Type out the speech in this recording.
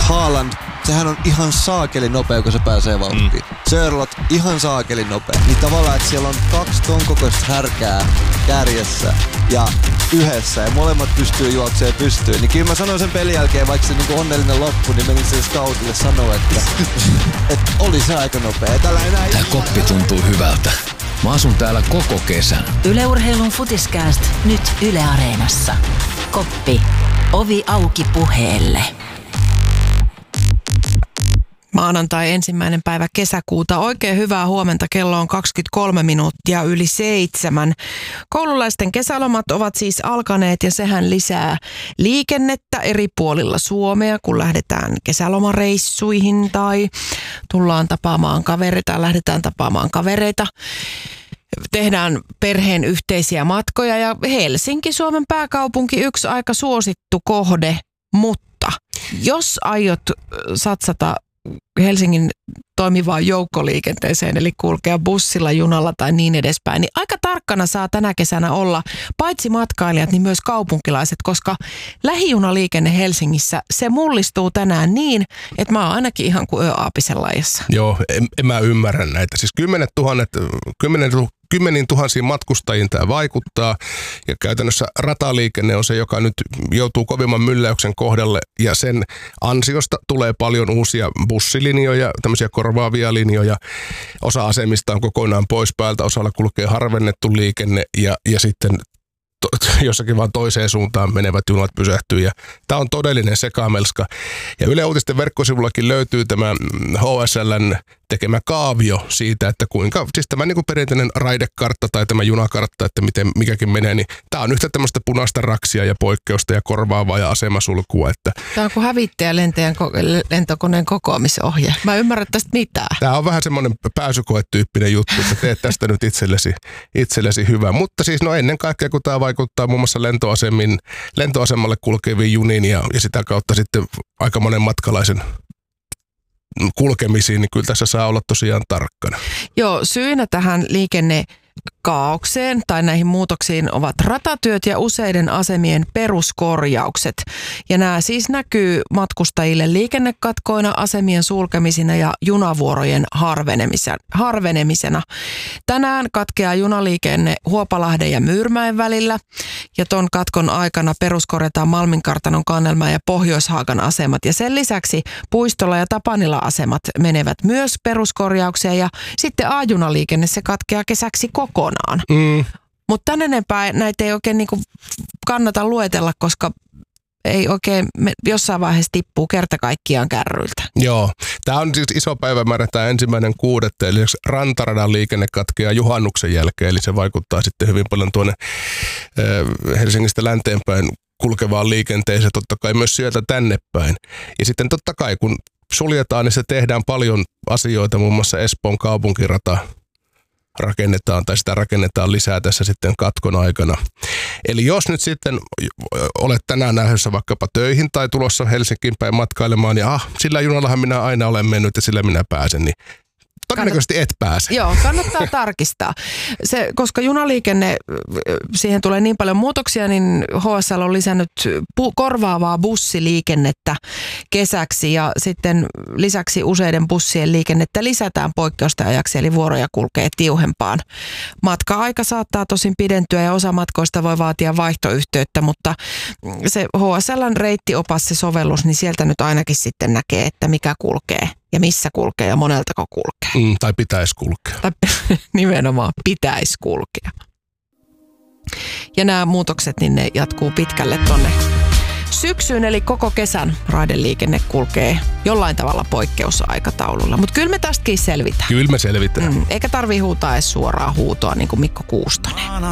Haaland, sehän on ihan saakelin nopea, kun se pääsee vauhtiin. Sörlot, ihan saakelin nopea. Niin tavallaan, että siellä on 2 ton kokoista härkää kärjessä ja yhdessä ja molemmat pystyy juoksemaan pystyyn. Niin kyllä mä sanoin sen pelin jälkeen, vaikka se niinku onnellinen loppu, niin menin sen scoutille sanoa, että oli se aika nopea. Tää koppi tuntuu hyvältä. Mä asun täällä koko kesän. Yle Urheilun Futiskääst nyt Yle Areenassa. Koppi. Ovi auki puheelle. Maanantai 1. päivä kesäkuuta. Oikein hyvää huomenta. Kello on 23 minuuttia yli 7. Koululaisten kesälomat ovat siis alkaneet ja sehän lisää liikennettä eri puolilla Suomea, kun lähdetään kesälomareissuihin tai tullaan tapaamaan kavereita, lähdetään tapaamaan kavereita. Tehdään perheen yhteisiä matkoja ja Helsinki, Suomen pääkaupunki, yksi aika suosittu kohde, mutta jos aiot satsata Helsingin toimivaan joukkoliikenteeseen, eli kulkea bussilla, junalla tai niin edespäin, niin aika tarkkana saa tänä kesänä olla paitsi matkailijat, niin myös kaupunkilaiset, koska lähijunaliikenne Helsingissä, se mullistuu tänään niin, että mä oon ainakin ihan kuin yöaapisen lajassa. Joo, en mä ymmärrä näitä. Siis 10 tuhansiin matkustajiin tämä vaikuttaa ja käytännössä rataliikenne on se, joka nyt joutuu kovimman mylläyksen kohdalle ja sen ansiosta tulee paljon uusia bussilinjoja, tämmöisiä korvaavia linjoja. Osa asemista on kokonaan pois päältä, osalla kulkee harvennettu liikenne ja sitten jossakin vaan toiseen suuntaan menevät junat pysähtyy ja tämä on todellinen sekamelska. Ja Yle Uutisten verkkosivullakin löytyy tämä HSL:n tekemä kaavio siitä, että kuinka, siis tämä niin kuin perinteinen raidekartta tai tämä junakartta, että miten mikäkin menee, niin tämä on yhtä tämmöistä punaista raksia ja poikkeusta ja korvaavaa ja asemasulkua. Että tämä on kuin hävittäjälentäjän lentokoneen kokoamisohje. Mä ymmärrän tästä mitään. Tämä on vähän semmoinen pääsykoetyyppinen juttu, että teet tästä nyt itsellesi hyvä. Mutta siis no ennen kaikkea, kun tämä vaikuttaa muun muassa lentoasemalle kulkeviin juniin ja sitä kautta sitten aika monen matkalaisen kulkemisiin, niin kyllä tässä saa olla tosiaan tarkkana. Joo, syynä tähän liikennekaaokseen tai näihin muutoksiin ovat ratatyöt ja useiden asemien peruskorjaukset. Ja nämä siis näkyy matkustajille liikennekatkoina, asemien sulkemisina ja junavuorojen harvenemisena. Tänään katkeaa junaliikenne Huopalahden ja Myyrmäen välillä ja ton katkon aikana peruskorjataan Malminkartanon, Kannelmäen ja Pohjoishaakan asemat. Ja sen lisäksi Puistola ja Tapanila asemat menevät myös peruskorjaukseen ja sitten A-junaliikenne se katkeaa kesäksi kokonaan. Mutta tän enempää näitä ei oikein niinku kannata luetella, koska ei oikein jossain vaiheessa tippuu kerta kaikkiaan kärryiltä. Joo, tämä on siis iso päivämäärä, tämä 1.6. Eli rantaradan liikenne katkeaa juhannuksen jälkeen, eli se vaikuttaa sitten hyvin paljon tuonne Helsingistä länteenpäin kulkevaan liikenteeseen, totta kai myös sieltä tänne päin. Ja sitten totta kai, kun suljetaan, niin se tehdään paljon asioita, muun muassa Espoon kaupunkirata rakennetaan tai sitä rakennetaan lisää tässä sitten katkon aikana. Eli jos nyt sitten olet tänään lähdössä vaikkapa töihin tai tulossa Helsinkiin päin matkailemaan ja sillä junallahan minä aina olen mennyt ja sillä minä pääsen, niin todennäköisesti et pääse. Joo, kannattaa tarkistaa. Koska junaliikenne, siihen tulee niin paljon muutoksia, niin HSL on lisännyt korvaavaa bussiliikennettä kesäksi ja sitten lisäksi useiden bussien liikennettä lisätään poikkeusten ajaksi, eli vuoroja kulkee tiuhempaan. Matka-aika saattaa tosin pidentyä ja osa matkoista voi vaatia vaihtoyhteyttä, mutta se HSL:n reittiopas, se sovellus, niin sieltä nyt ainakin sitten näkee, että mikä kulkee ja missä kulkee ja moneltako kulkee. Tai pitäisi kulkea. Tai nimenomaan pitäisi kulkea. Ja nämä muutokset, niin ne jatkuu pitkälle tonne syksyyn, eli koko kesän raideliikenne kulkee jollain tavalla poikkeusaikataululla. Mutta kyllä me tästäkin selvitään. Kyllä me selvitään. Eikä tarvitse huutaa edes suoraa huutoa niin kuin Mikko Kuustonen.